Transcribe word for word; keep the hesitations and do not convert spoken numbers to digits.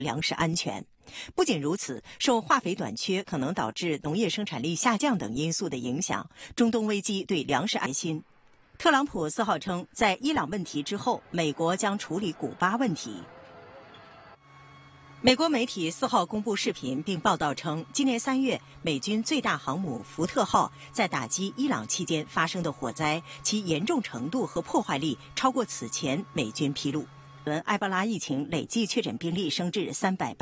粮食安全。不仅如此，受化肥短缺可能导致农业生产力下降等因素的影响，中东危机对粮食安心。特朗普四号称，在伊朗问题之后，美国将处理古巴问题。美国媒体四号公布视频，并报道称，今年三月，美军最大航母福特号在打击伊朗期间发生的火灾，其严重程度和破坏力超过此前美军披露。埃博拉疫情累计确诊病例升至三百八。